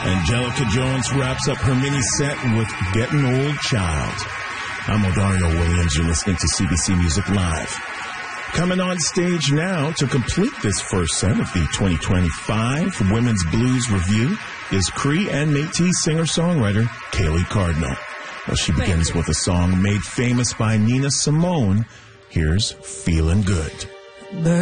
Angelica Jones wraps up her mini set with Getting Old Child. I'm O'Dario Williams. You're listening to CBC Music Live. Coming on stage now to complete this first set of the 2025 Women's Blues Review is Cree and Métis singer-songwriter Kaylee Cardinal. Well, she begins with a song made famous by Nina Simone. Here's Feelin' Good.